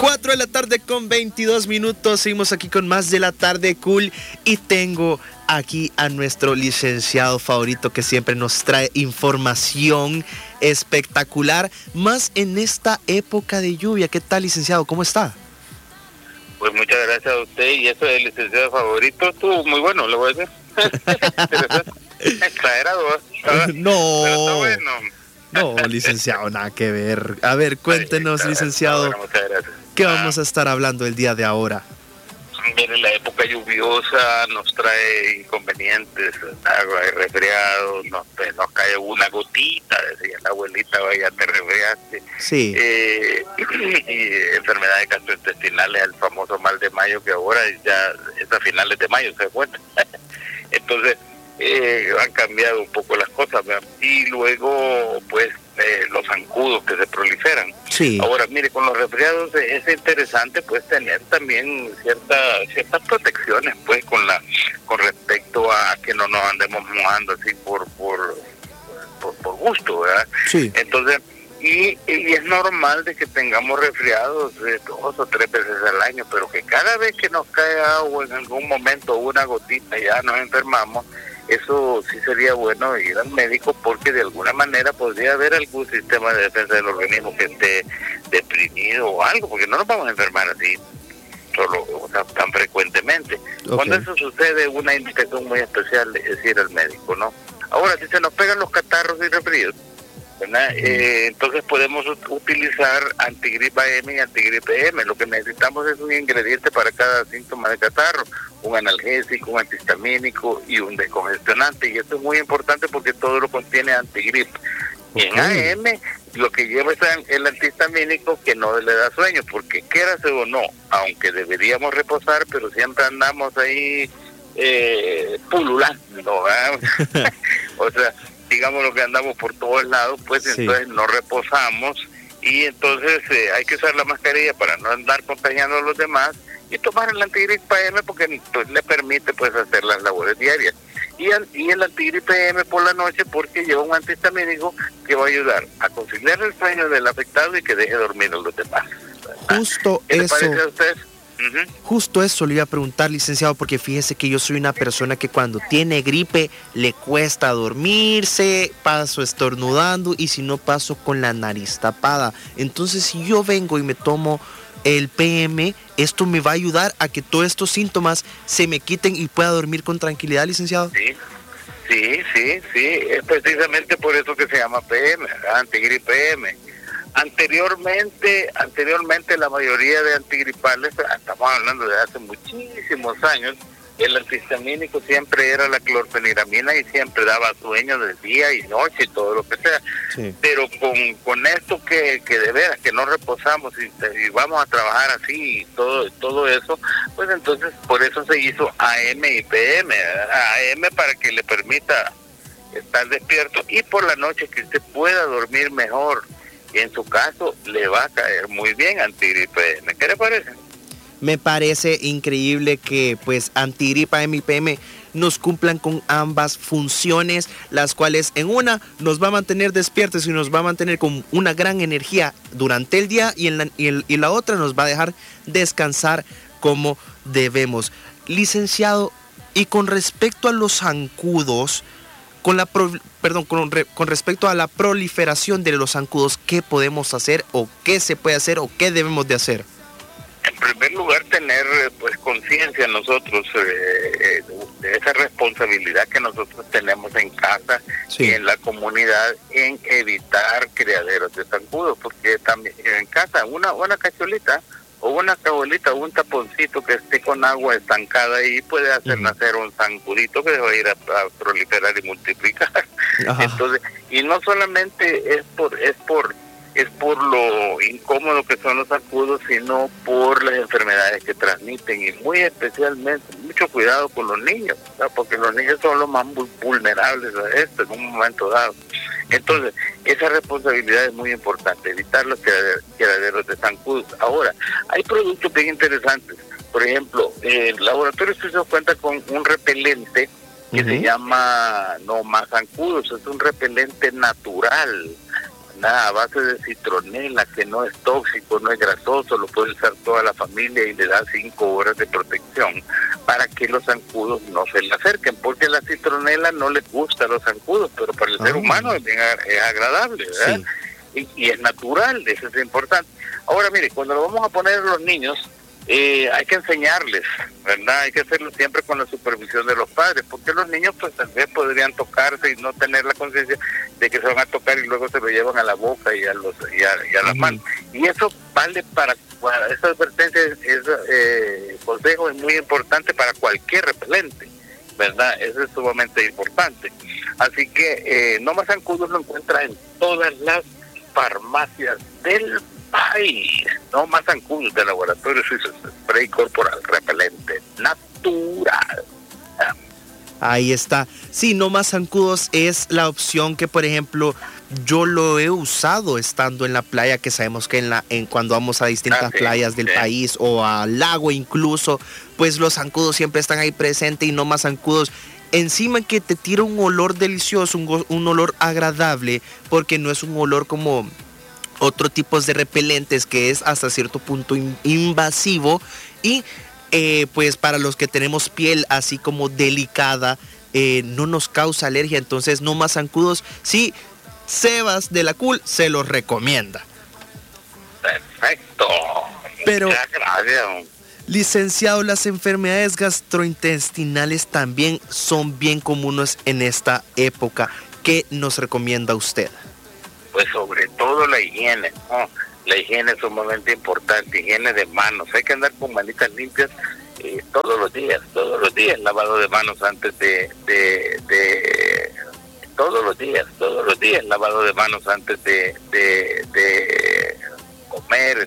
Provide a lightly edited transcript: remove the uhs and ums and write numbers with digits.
4 de la tarde con 22 minutos. Seguimos aquí con más de la tarde cool. Y tengo aquí a nuestro licenciado favorito que siempre nos trae información espectacular. Más en esta época de lluvia. ¿Qué tal, licenciado? ¿Cómo está? Pues muchas gracias a usted. Y eso del licenciado favorito estuvo muy bueno, le voy a decir. Exagerado, ¿verdad? No. Pero está bueno. No, licenciado, nada que ver. A ver, cuéntenos, licenciado, bueno, muchas gracias. ¿qué vamos a estar hablando el día de ahora? Mire, la época lluviosa nos trae inconvenientes, agua y resfriados, nos cae una gotita, decía la abuelita, vaya, te resfriaste. Sí. Y enfermedades gastrointestinales, el famoso mal de mayo, que ahora ya es a finales de mayo, se cuenta. Entonces, han cambiado un poco las cosas, ¿verdad? Y luego pues los zancudos que se proliferan. Sí. Ahora mire, con los resfriados es interesante pues tener también ciertas protecciones pues con respecto a que no nos andemos mojando así por gusto, ¿verdad? Sí. Entonces y es normal de que tengamos resfriados 2 o 3 veces al año, pero que cada vez que nos cae agua en algún momento una gotita ya nos enfermamos. Eso sí sería bueno ir al médico, porque de alguna manera podría haber algún sistema de defensa del organismo que esté deprimido o algo, porque no nos vamos a enfermar así solo, o sea, tan frecuentemente. Okay. Cuando eso sucede, una indicación muy especial es ir al médico, ¿no? Ahora, si se nos pegan los catarros y resfríos, ¿verdad? Entonces podemos utilizar antigripa M y antigripe M. Lo que necesitamos es un ingrediente para cada síntoma de catarro, un analgésico, un antihistamínico y un descongestionante, y esto es muy importante porque todo lo contiene antigripa. Y en AM lo que lleva es el antihistamínico, que no le da sueño, porque quérase o no, aunque deberíamos reposar, pero siempre andamos ahí pululando, ¿verdad? O sea, digamos lo que andamos por todos lados, pues sí. Entonces no reposamos, y entonces hay que usar la mascarilla para no andar contagiando a los demás, y tomar el antigripa M porque pues, le permite pues hacer las labores diarias, y el antigripa M por la noche porque lleva un antihistamínico que va a ayudar a conciliar el sueño del afectado y que deje dormir a los demás. Justo ¿Qué eso. le parece a usted? Justo eso le iba a preguntar, licenciado, porque fíjese que yo soy una persona que cuando tiene gripe le cuesta dormirse, paso estornudando y si no paso con la nariz tapada. Entonces, si yo vengo y me tomo el PM, esto me va a ayudar a que todos estos síntomas se me quiten y pueda dormir con tranquilidad, licenciado. Sí, es precisamente por eso que se llama PM, antigripe M. Anteriormente la mayoría de antigripales, estamos hablando de hace muchísimos años, el antihistamínico siempre era la clorfeniramina y siempre daba sueño de día y noche y todo lo que sea. Sí. Pero con esto que de veras que no reposamos y vamos a trabajar así y todo eso, pues entonces por eso se hizo AM y PM. AM para que le permita estar despierto, y por la noche que usted pueda dormir mejor. Y en su caso le va a caer muy bien antigripe M. ¿Qué le parece? Me parece increíble que pues antigripa M y PM nos cumplan con ambas funciones, las cuales en una nos va a mantener despiertos y nos va a mantener con una gran energía durante el día, y en la otra nos va a dejar descansar como debemos. Licenciado, y con respecto a los zancudos, con respecto a la proliferación de los zancudos, ¿qué podemos hacer o qué se puede hacer o qué debemos de hacer? En primer lugar, tener pues conciencia nosotros de esa responsabilidad que nosotros tenemos en casa, sí, y en la comunidad, en evitar criaderos de zancudos, porque también en casa una cacholita o una cabolita o un taponcito que esté con agua estancada ahí puede hacer nacer un zancudito que va a ir a proliferar y multiplicar. Ajá. Entonces, y no solamente es por lo incómodo que son los zancudos, sino por las enfermedades que transmiten, y muy especialmente, mucho cuidado con los niños, ¿verdad? Porque los niños son los más vulnerables a esto en un momento dado. Entonces, esa responsabilidad es muy importante, evitar los criaderos de zancudos. Ahora, hay productos bien interesantes. Por ejemplo, el laboratorio Suizo cuenta con un repelente que se llama No Más Zancudos. Es un repelente natural, ¿verdad? A base de citronela, que no es tóxico, no es grasoso, lo puede usar toda la familia y le da 5 horas de protección para que los zancudos no se le acerquen, porque la citronela no les gusta a los zancudos, pero para el ser humano es agradable, ¿verdad? Sí. Y es natural, eso es importante. Ahora, mire, cuando lo vamos a poner a los niños, hay que enseñarles, ¿verdad? Hay que hacerlo siempre con la supervisión de los padres, porque los niños pues tal vez podrían tocarse y no tener la conciencia de que se van a tocar y luego se lo llevan a la boca y a las manos. Y eso vale para esa advertencia, ese consejo es muy importante para cualquier repelente, ¿verdad? Eso es sumamente importante. Así que No Más Zancudos lo encuentra en todas las farmacias del país. No Más Zancudos de Laboratorio Suizo, spray corporal repelente natural. Ahí está. Sí, No Más Zancudos es la opción que, por ejemplo, yo lo he usado estando en la playa, que sabemos que cuando vamos a distintas playas del país o al lago incluso, pues los zancudos siempre están ahí presentes, y No Más Zancudos encima que te tira un olor delicioso, un olor agradable, porque no es un olor como otro tipo de repelentes que es hasta cierto punto invasivo, y pues para los que tenemos piel así como delicada, no nos causa alergia. Entonces No Más Zancudos, sí, Sebas de la Cool se los recomienda. Perfecto. Pero, muchas gracias. Licenciado, las enfermedades gastrointestinales también son bien comunes en esta época. ¿Qué nos recomienda usted? Pues sobre todo la higiene, ¿no? La higiene es sumamente importante, higiene de manos. Hay que andar con manitas limpias todos los días, lavado de manos antes todos los días, lavado de manos antes de comer,